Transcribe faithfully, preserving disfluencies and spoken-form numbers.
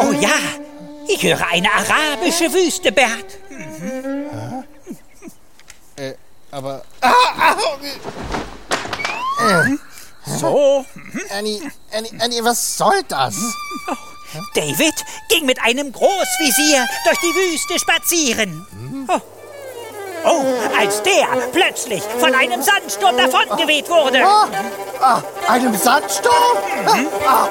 Oh ja, ich höre eine arabische Wüste, Bert. Mhm. Äh, aber... Ah, ah, äh. So. Annie, Annie, Annie, was soll das? Oh, David ging mit einem Großvisier durch die Wüste spazieren. Oh. Oh, als der plötzlich von einem Sandsturm davongeweht wurde. Ah, ah, einem Sandsturm? Mhm. Ah,